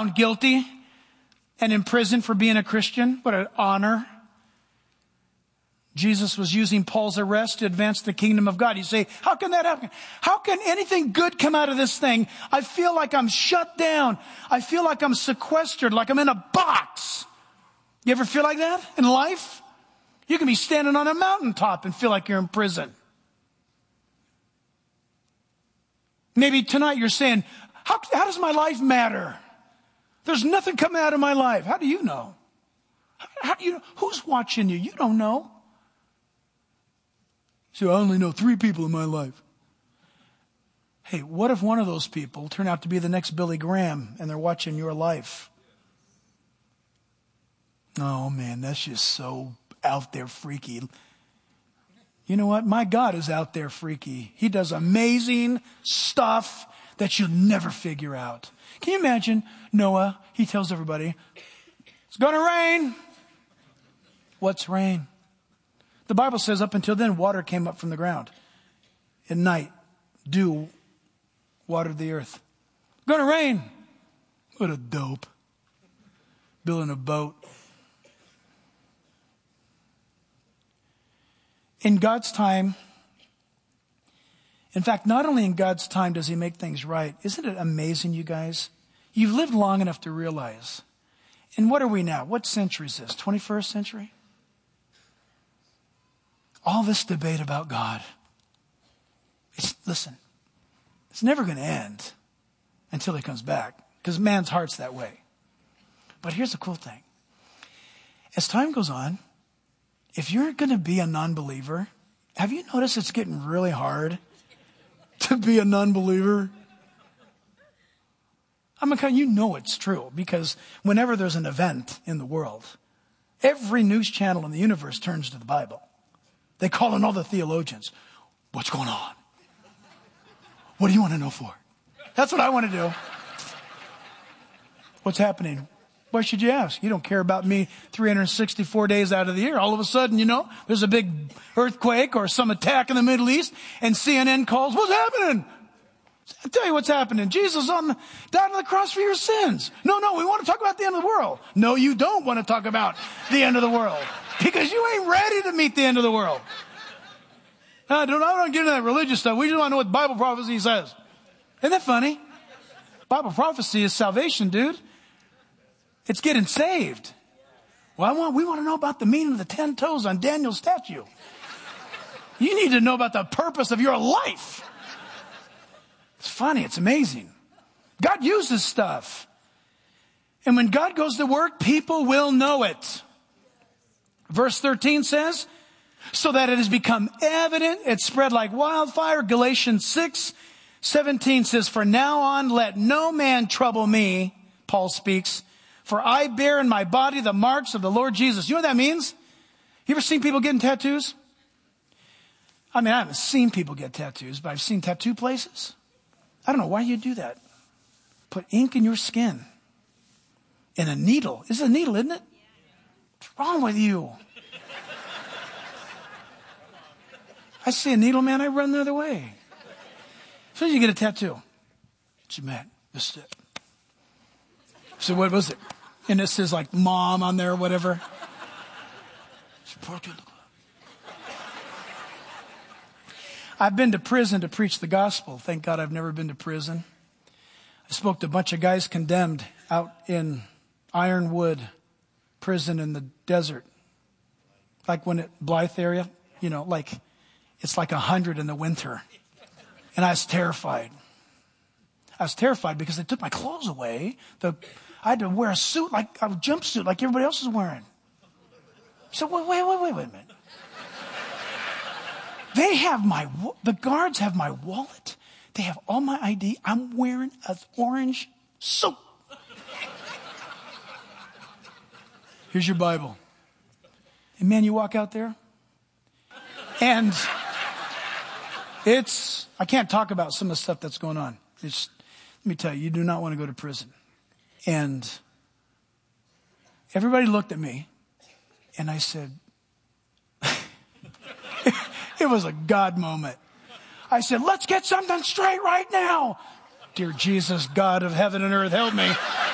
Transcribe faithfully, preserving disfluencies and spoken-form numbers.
found guilty and in prison for being a Christian. What an honor. Jesus was using Paul's arrest to advance the kingdom of God. You say, how can that happen? How can anything good come out of this thing? I feel like I'm shut down. I feel like I'm sequestered, like I'm in a box. You ever feel like that in life? You can be standing on a mountaintop and feel like you're in prison. Maybe tonight you're saying, how, how does my life matter? There's nothing coming out of my life. How do you know? How, how do you know? Who's watching you? You don't know. So I only know three people in my life. Hey, what if one of those people turn out to be the next Billy Graham and they're watching your life? Oh man, that's just so out there freaky. You know what? My God is out there freaky. He does amazing stuff that you'll never figure out. Can you imagine Noah? He tells everybody, it's going to rain. What's rain? The Bible says up until then, water came up from the ground. At night, dew watered the earth. Going to rain. What a dope. Building a boat. In God's time, in fact, not only in God's time does he make things right. Isn't it amazing, you guys? You've lived long enough to realize. And what are we now? What century is this? twenty-first century? All this debate about God. It's, listen, it's never going to end until he comes back. Because man's heart's that way. But here's the cool thing. As time goes on, if you're going to be a non-believer, have you noticed it's getting really hard to be a non-believer? I mean, you know it's true because whenever there's an event in the world, every news channel in the universe turns to the Bible. They call in all the theologians. What's going on? What do you want to know for? That's what I want to do. What's happening? Why should you ask? You don't care about me three hundred sixty-four days out of the year. All of a sudden, you know, there's a big earthquake or some attack in the Middle East and C N N calls, what's happening? I tell you what's happening. Jesus on the, died on the cross for your sins. No, no, we want to talk about the end of the world. No, you don't want to talk about the end of the world because you ain't ready to meet the end of the world. I don't, I don't get into that religious stuff. We just want to know what Bible prophecy says. Isn't that funny? Bible prophecy is salvation, dude. It's getting saved. Well, I want, we want to know about the meaning of the ten toes on Daniel's statue. You need to know about the purpose of your life. It's funny. It's amazing. God uses stuff. And when God goes to work, people will know it. Verse thirteen says, so that it has become evident, it spread like wildfire. Galatians six seventeen says, for now on, let no man trouble me, Paul speaks, for I bear in my body the marks of the Lord Jesus. You know what that means? You ever seen people getting tattoos? I mean, I haven't seen people get tattoos, but I've seen tattoo places. I don't know why you do that. Put ink in your skin. And a needle. It's a needle, isn't it? What's wrong with you? I see a needle, man, I run the other way. So you get a tattoo. Gee, man, this is it. So what was it? And it says like mom on there or whatever. I've been to prison to preach the gospel. Thank God I've never been to prison. I spoke to a bunch of guys condemned out in Ironwood prison in the desert. Like when it, Blythe area, you know, like it's like a hundred in the winter. And I was terrified. I was terrified because they took my clothes away. The, I had to wear a suit, like a jumpsuit, like everybody else is wearing. So wait, wait, wait, wait, wait a minute. They have my, the guards have my wallet. They have all my I D. I'm wearing an orange suit. Here's your Bible. And man, you walk out there and it's, I can't talk about some of the stuff that's going on. It's, let me tell you, you do not want to go to prison. And everybody looked at me and I said, it was a God moment. I said, let's get something straight right now. Dear Jesus, God of heaven and earth, help me.